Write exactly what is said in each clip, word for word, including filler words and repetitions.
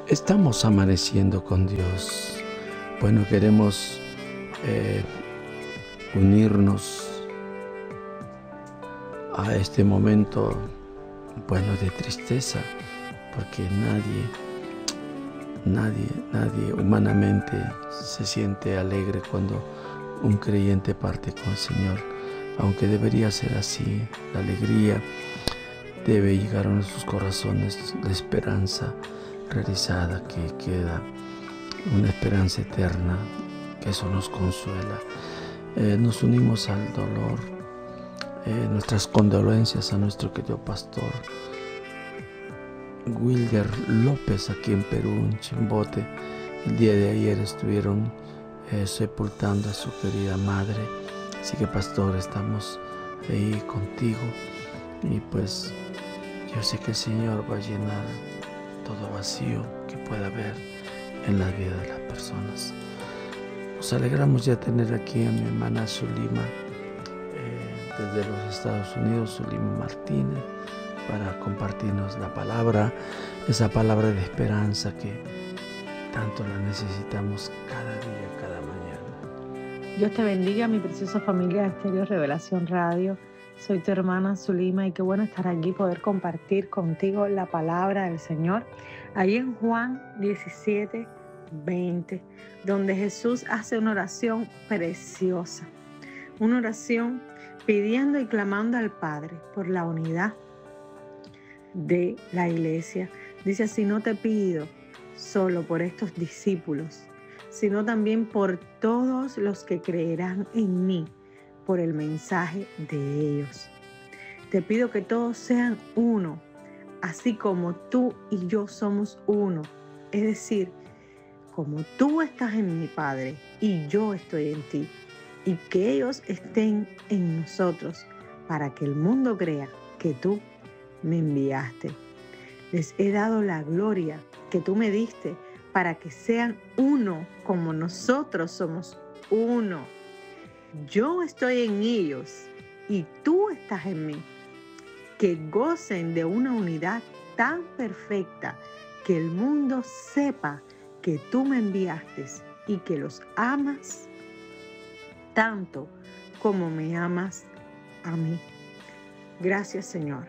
Estamos amaneciendo con Dios. Bueno, queremos eh, unirnos a este momento, bueno, de tristeza, porque nadie, nadie, nadie humanamente se siente alegre cuando un creyente parte con el Señor, aunque debería ser así. La alegría debe llegar a nuestros corazones, la esperanza realizada que queda, una esperanza eterna, que eso nos consuela. Eh, nos unimos al dolor, eh, nuestras condolencias a nuestro querido pastor Wilder López aquí en Perú, en Chimbote. El día de ayer estuvieron eh, sepultando a su querida madre. Así que, pastor, estamos ahí contigo, y pues yo sé que el Señor va a llenar todo vacío que pueda haber en la vida de las personas. Nos alegramos ya tener aquí a mi hermana Zulima eh, desde los Estados Unidos, Zulima Martínez, para compartirnos la palabra, esa palabra de esperanza que tanto la necesitamos cada día, cada mañana. Dios te bendiga, mi preciosa familia de Estéreo Revelación Radio. Soy tu hermana Zulima y qué bueno estar aquí, poder compartir contigo la palabra del Señor. Ahí en Juan diecisiete, veinte, donde Jesús hace una oración preciosa. Una oración pidiendo y clamando al Padre por la unidad de la iglesia. Dice así: no te pido solo por estos discípulos, sino también por todos los que creerán en mí por el mensaje de ellos. Te pido que todos sean uno, así como tú y yo somos uno. Es decir, como tú estás en mi Padre y yo estoy en ti, y que ellos estén en nosotros, para que el mundo crea que tú me enviaste. Les he dado la gloria que tú me diste, para que sean uno como nosotros somos uno. Yo estoy en ellos y tú estás en mí. Que gocen de una unidad tan perfecta que el mundo sepa que tú me enviaste y que los amas tanto como me amas a mí. Gracias, Señor.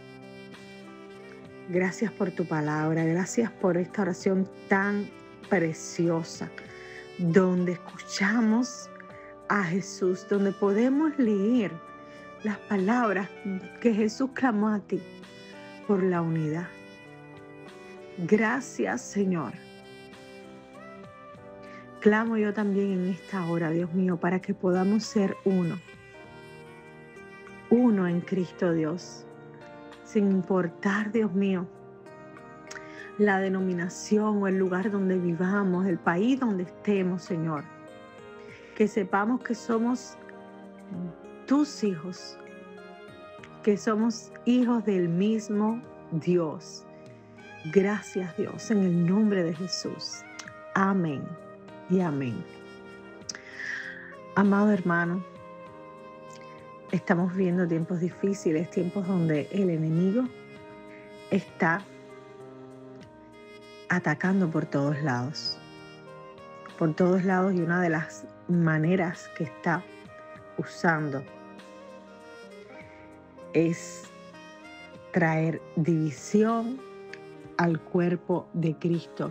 Gracias por tu palabra, gracias por esta oración tan preciosa, donde escuchamos a Jesús, donde podemos leer las palabras que Jesús clamó a ti por la unidad. Gracias, Señor. Clamo yo también en esta hora, Dios mío, para que podamos ser uno, uno en Cristo Dios, sin importar, Dios mío, la denominación o el lugar donde vivamos, el país donde estemos, Señor. Que sepamos que somos tus hijos, que somos hijos del mismo Dios. Gracias, Dios, en el nombre de Jesús. Amén y amén. Amado hermano, estamos viviendo tiempos difíciles, tiempos donde el enemigo está atacando por todos lados. Por todos lados, y una de las maneras que está usando es traer división al cuerpo de Cristo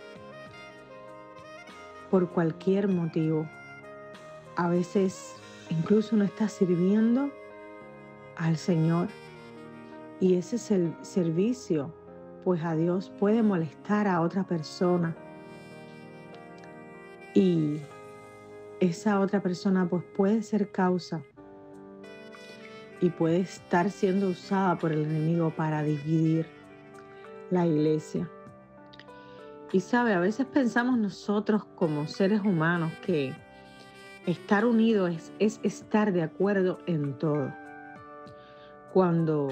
por cualquier motivo. A veces incluso no está sirviendo al Señor, y ese es el servicio, pues a Dios puede molestar a otra persona, y esa otra persona pues puede ser causa y puede estar siendo usada por el enemigo para dividir la iglesia. Y sabe, a veces pensamos nosotros como seres humanos que estar unidos es, es estar de acuerdo en todo, cuando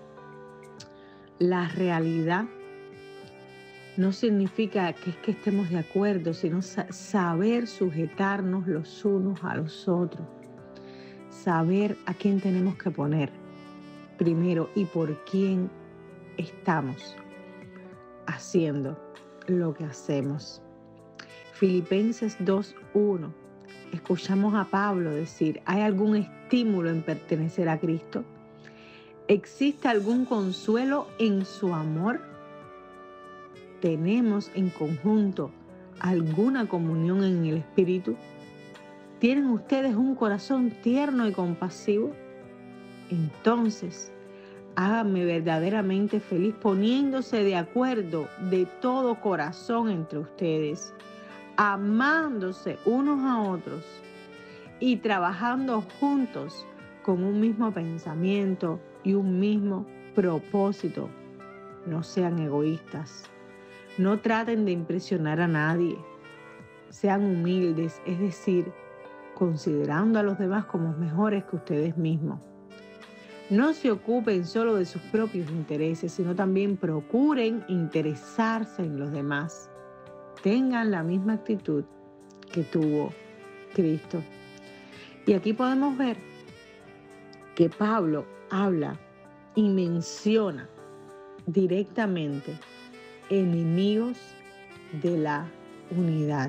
la realidad no significa que es que estemos de acuerdo, sino saber sujetarnos los unos a los otros. Saber a quién tenemos que poner primero y por quién estamos haciendo lo que hacemos. Filipenses dos uno. Escuchamos a Pablo decir, ¿hay algún estímulo en pertenecer a Cristo? ¿Existe algún consuelo en su amor? ¿Tenemos en conjunto alguna comunión en el Espíritu? ¿Tienen ustedes un corazón tierno y compasivo? Entonces, háganme verdaderamente feliz poniéndose de acuerdo de todo corazón entre ustedes, amándose unos a otros y trabajando juntos con un mismo pensamiento y un mismo propósito. No sean egoístas. No traten de impresionar a nadie. Sean humildes, es decir, considerando a los demás como mejores que ustedes mismos. No se ocupen solo de sus propios intereses, sino también procuren interesarse en los demás. Tengan la misma actitud que tuvo Cristo. Y aquí podemos ver que Pablo habla y menciona directamente enemigos de la unidad.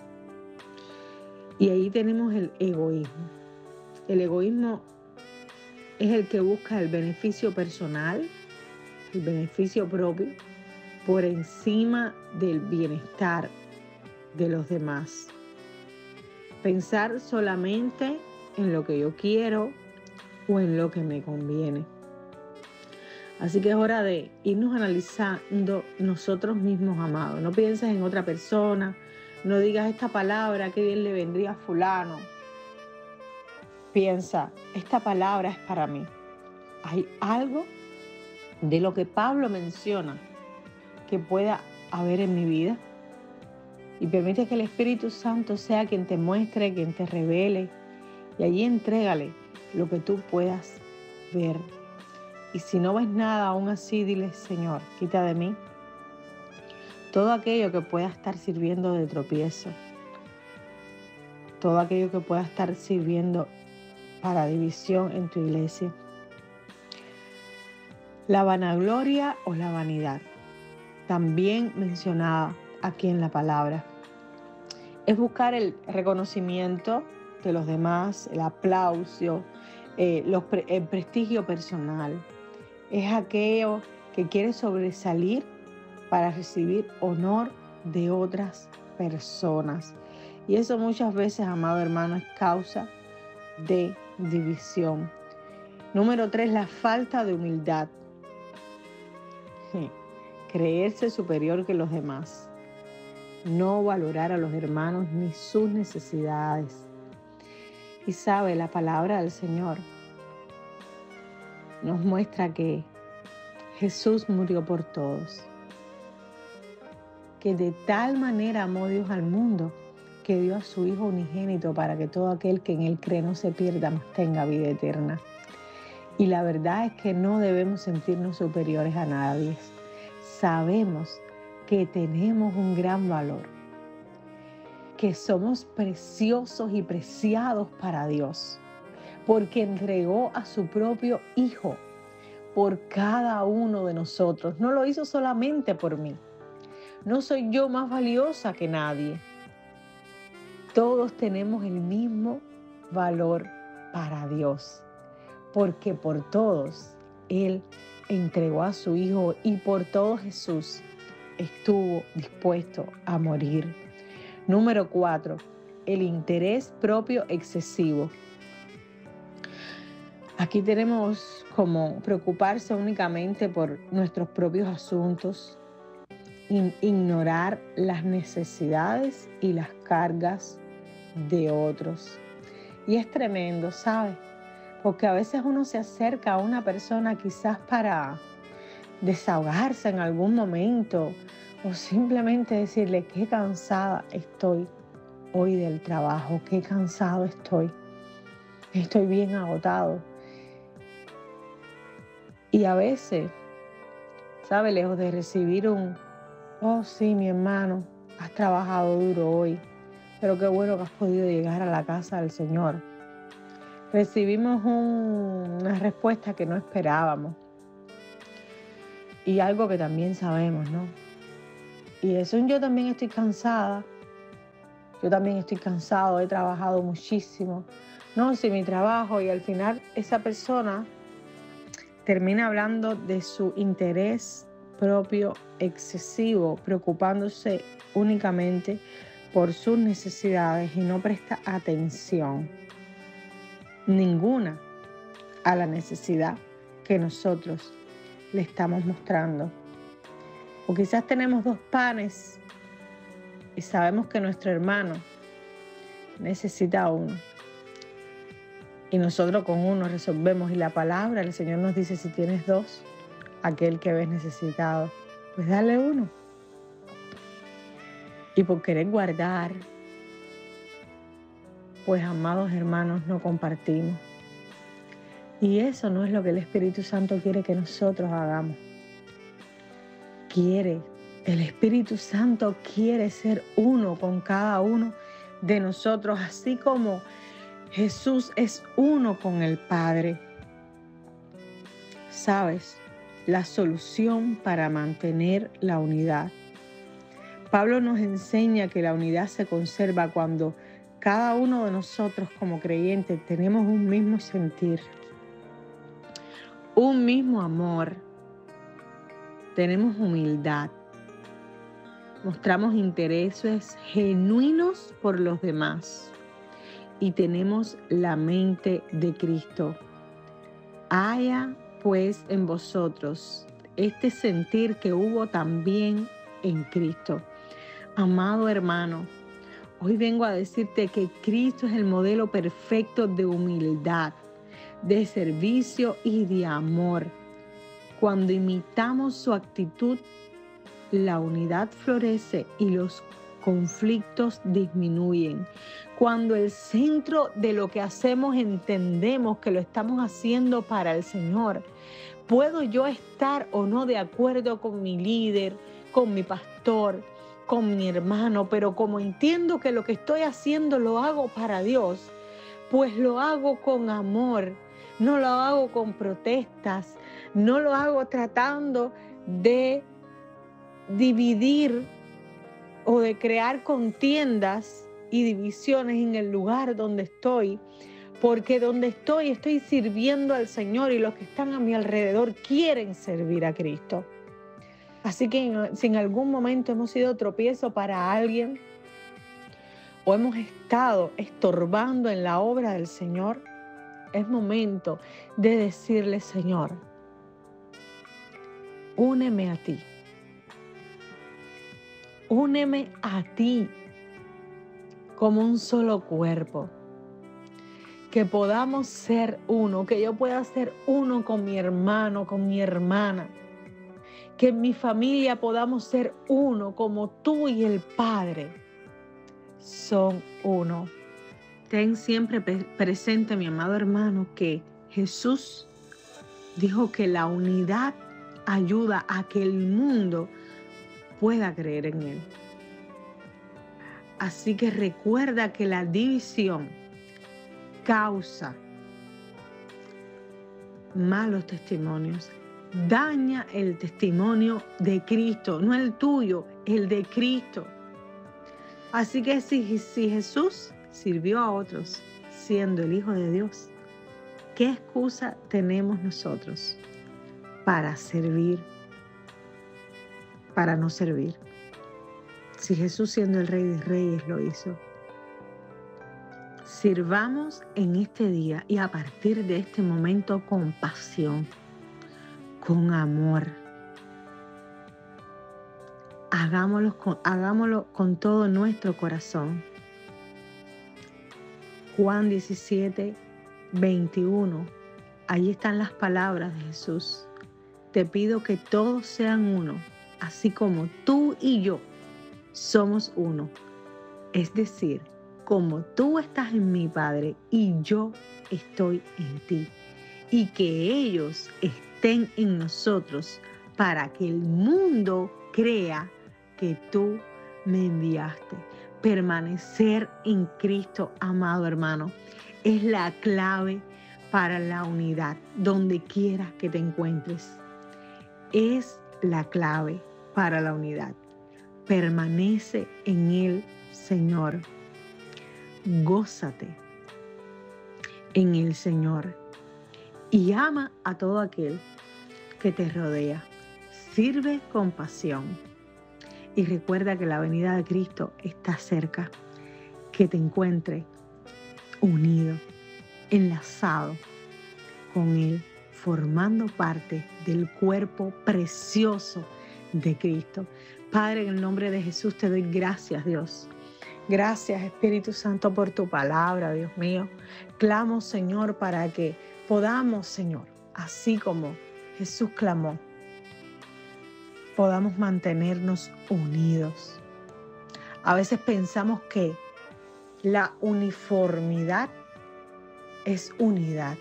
Y ahí tenemos el egoísmo. El egoísmo es el que busca el beneficio personal, el beneficio propio, por encima del bienestar de los demás. Pensar solamente en lo que yo quiero o en lo que me conviene. Así que es hora de irnos analizando nosotros mismos, amados. No pienses en otra persona, no digas esta palabra, qué bien le vendría a fulano. Piensa, esta palabra es para mí. Hay algo de lo que Pablo menciona que pueda haber en mi vida. Y permite que el Espíritu Santo sea quien te muestre, quien te revele. Y allí entrégale lo que tú puedas ver. Y si no ves nada, aún así, dile, Señor, quita de mí todo aquello que pueda estar sirviendo de tropiezo. Todo aquello que pueda estar sirviendo para división en tu iglesia. La vanagloria o la vanidad, también mencionada aquí en la palabra, es buscar el reconocimiento de los demás, el aplauso, eh, los pre- el prestigio personal. Es aquello que quiere sobresalir para recibir honor de otras personas. Y eso muchas veces, amado hermano, es causa de división. Número tres, la falta de humildad. Creerse superior que los demás. No valorar a los hermanos ni sus necesidades. Y sabe, la palabra del Señor nos muestra que Jesús murió por todos. Que de tal manera amó Dios al mundo que dio a su Hijo unigénito para que todo aquel que en Él cree no se pierda, mas tenga vida eterna. Y la verdad es que no debemos sentirnos superiores a nadie. Sabemos que tenemos un gran valor, que somos preciosos y preciados para Dios, porque entregó a su propio Hijo por cada uno de nosotros. No lo hizo solamente por mí. No soy yo más valiosa que nadie. Todos tenemos el mismo valor para Dios, porque por todos Él entregó a su Hijo y por todo Jesús estuvo dispuesto a morir. Número cuatro, el interés propio excesivo. Aquí tenemos como preocuparse únicamente por nuestros propios asuntos, ignorar las necesidades y las cargas de otros. Y es tremendo, ¿sabes? Porque a veces uno se acerca a una persona quizás para desahogarse en algún momento o simplemente decirle qué cansada estoy hoy del trabajo, qué cansado estoy, estoy bien agotado. Y a veces, ¿sabes? Lejos de recibir un, oh sí, mi hermano, has trabajado duro hoy, pero qué bueno que has podido llegar a la casa del Señor. Recibimos un, una respuesta que no esperábamos. Y algo que también sabemos, ¿no? Y eso yo también estoy cansada. Yo también estoy cansado, he trabajado muchísimo. No, si mi trabajo, y al final esa persona termina hablando de su interés propio excesivo, preocupándose únicamente por sus necesidades y no presta atención ninguna a la necesidad que nosotros le estamos mostrando. O quizás tenemos dos panes y sabemos que nuestro hermano necesita uno. Y nosotros con uno resolvemos. Y la palabra, el Señor nos dice, si tienes dos, aquel que ves necesitado, pues dale uno. Y por querer guardar, pues amados hermanos, no compartimos. Y eso no es lo que el Espíritu Santo quiere que nosotros hagamos. Quiere, el Espíritu Santo quiere ser uno con cada uno de nosotros, así como Jesús es uno con el Padre. ¿Sabes? La solución para mantener la unidad. Pablo nos enseña que la unidad se conserva cuando cada uno de nosotros como creyentes tenemos un mismo sentir, un mismo amor, tenemos humildad, mostramos intereses genuinos por los demás y tenemos la mente de Cristo. Haya pues en vosotros este sentir que hubo también en Cristo. Amado hermano, hoy vengo a decirte que Cristo es el modelo perfecto de humildad, de servicio y de amor. Cuando imitamos su actitud, la unidad florece y los conflictos disminuyen. Cuando el centro de lo que hacemos entendemos que lo estamos haciendo para el Señor, puedo yo estar o no de acuerdo con mi líder, con mi pastor, con mi hermano, pero como entiendo que lo que estoy haciendo lo hago para Dios, pues lo hago con amor, no lo hago con protestas, no lo hago tratando de dividir o de crear contiendas y divisiones en el lugar donde estoy, porque donde estoy estoy sirviendo al Señor y los que están a mi alrededor quieren servir a Cristo. Así que si en algún momento hemos sido tropiezo para alguien o hemos estado estorbando en la obra del Señor, es momento de decirle, Señor, úneme a ti. Úneme a ti como un solo cuerpo. Que podamos ser uno, que yo pueda ser uno con mi hermano, con mi hermana. Que en mi familia podamos ser uno como tú y el Padre son uno. Ten siempre presente, mi amado hermano, que Jesús dijo que la unidad ayuda a que el mundo pueda creer en Él. Así que recuerda que la división causa malos testimonios. Daña el testimonio de Cristo, no el tuyo, el de Cristo. Así que si, si Jesús sirvió a otros siendo el Hijo de Dios, ¿qué excusa tenemos nosotros para servir, para no servir? Si Jesús siendo el Rey de Reyes lo hizo. Sirvamos en este día y a partir de este momento con pasión, con amor. Hagámoslo con, hagámoslo con todo nuestro corazón. Juan diecisiete, veintiuno. Ahí están las palabras de Jesús. Te pido que todos sean uno, así como tú y yo somos uno. Es decir, como tú estás en mí, Padre, y yo estoy en ti. Y que ellos estén en nosotros para que el mundo crea que tú me enviaste. Permanecer en Cristo, amado hermano, es la clave para la unidad, donde quiera que te encuentres. Es la clave para la unidad. Permanece en el Señor. Gózate en el Señor y ama a todo aquel que te rodea. Sirve con pasión y recuerda que la venida de Cristo está cerca. Que te encuentre unido, enlazado con Él, formando parte del cuerpo precioso de Cristo. Padre, en el nombre de Jesús te doy gracias, Dios. Gracias, Espíritu Santo, por tu palabra, Dios mío. Clamo, Señor, para que podamos, Señor, así como Jesús clamó, podamos mantenernos unidos. A veces pensamos que la uniformidad es unidad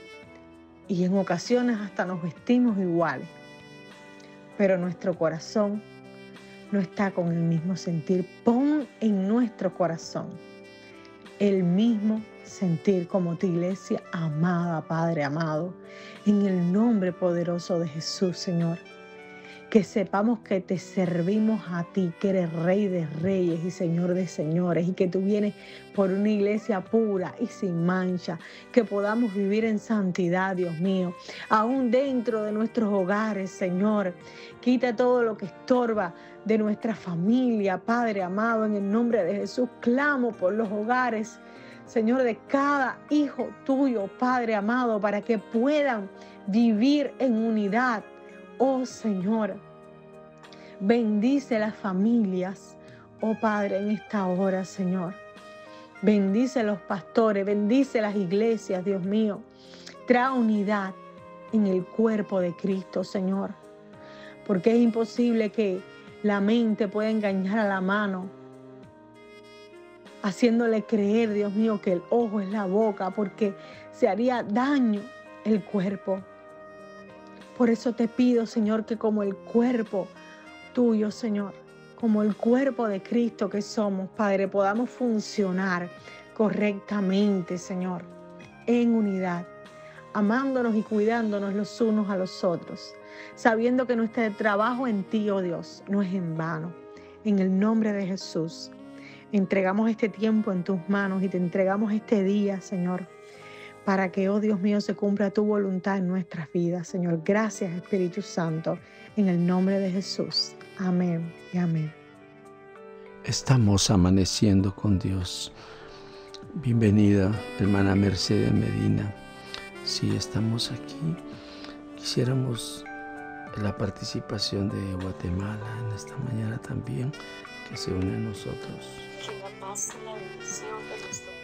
y en ocasiones hasta nos vestimos iguales, pero nuestro corazón no está con el mismo sentir. Pon en nuestro corazón el mismo sentir como tu iglesia amada, Padre amado, en el nombre poderoso de Jesús, Señor. Que sepamos que te servimos a ti, que eres Rey de Reyes y Señor de Señores, y que tú vienes por una iglesia pura y sin mancha, que podamos vivir en santidad, Dios mío, aún dentro de nuestros hogares, Señor. Quita todo lo que estorba de nuestra familia, Padre amado, en el nombre de Jesús. Clamo por los hogares, Señor, de cada hijo tuyo, Padre amado, para que puedan vivir en unidad. Oh Señor, bendice las familias, oh Padre, en esta hora, Señor. Bendice a los pastores, bendice las iglesias, Dios mío. Trae unidad en el cuerpo de Cristo, Señor. Porque es imposible que la mente pueda engañar a la mano, haciéndole creer, Dios mío, que el ojo es la boca, porque se haría daño el cuerpo. Por eso te pido, Señor, que como el cuerpo tuyo, Señor, como el cuerpo de Cristo que somos, Padre, podamos funcionar correctamente, Señor, en unidad, amándonos y cuidándonos los unos a los otros, sabiendo que nuestro trabajo en ti, oh Dios, no es en vano. En el nombre de Jesús, entregamos este tiempo en tus manos y te entregamos este día, Señor, para que, oh Dios mío, se cumpla tu voluntad en nuestras vidas, Señor. Gracias, Espíritu Santo, en el nombre de Jesús. Amén y amén. Estamos amaneciendo con Dios. Bienvenida, hermana Mercedes Medina. Sí, estamos aquí. Quisiéramos la participación de Guatemala en esta mañana también, que se une a nosotros. Que la paz y la bendición de nuestro